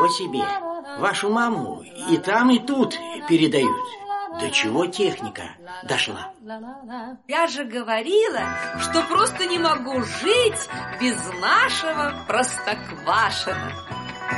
себе. Вашу маму и там, и тут передают. До чего техника дошла? Я же говорила, что просто не могу жить без нашего Простоквашино.